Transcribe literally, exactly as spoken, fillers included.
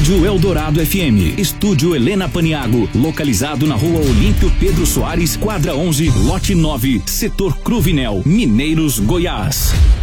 Rádio Eldorado F M. Estúdio Helena Paniago, localizado na Rua Olímpio Pedro Soares, quadra onze, lote nove, setor Cruvinel, Mineiros, Goiás.